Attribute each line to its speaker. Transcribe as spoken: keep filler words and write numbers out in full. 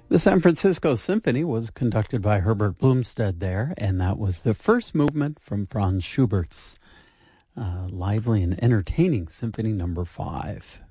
Speaker 1: The San Francisco Symphony was conducted by Herbert Blomstead there, and that was the first movement from Franz Schubert's uh, lively and entertaining Symphony Number Five.